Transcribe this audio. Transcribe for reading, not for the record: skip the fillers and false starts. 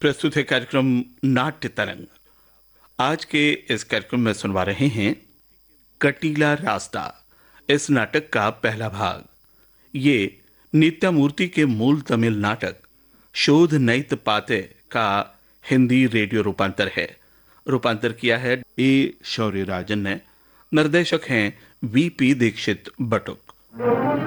प्रस्तुत है कार्यक्रम नाट्य तरंग। आज के इस कार्यक्रम में सुनवा रहे हैं कटीला रास्ता, इस नाटक का पहला भाग। ये नित्यामूर्ति के मूल तमिल नाटक शोध नैत पाते का हिंदी रेडियो रूपांतर है। रूपांतर किया है ए शौर्यराजन ने। निर्देशक हैं वीपी दीक्षित बटुक।